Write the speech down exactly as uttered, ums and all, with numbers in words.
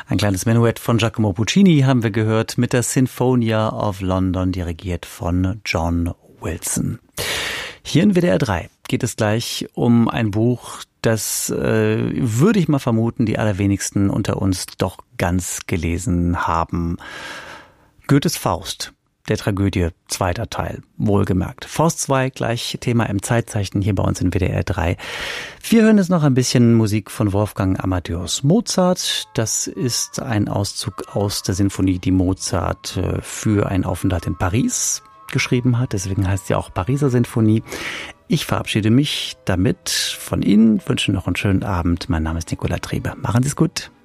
Ein kleines Menuett von Giacomo Puccini haben wir gehört mit der Sinfonia of London, dirigiert von John Wilson. Hier in W D R drei geht es gleich um ein Buch, das äh, würde ich mal vermuten, die allerwenigsten unter uns doch ganz gelesen haben. Goethes Faust, der Tragödie, zweiter Teil, wohlgemerkt. Faust zwei, gleich Thema im Zeitzeichen hier bei uns in W D R drei. Wir hören jetzt noch ein bisschen Musik von Wolfgang Amadeus Mozart. Das ist ein Auszug aus der Sinfonie, die Mozart äh, für einen Aufenthalt in Paris geschrieben hat. Deswegen heißt sie auch Pariser Sinfonie. Ich verabschiede mich damit von Ihnen, wünsche noch einen schönen Abend. Mein Name ist Nicola Trebe. Machen Sie es gut.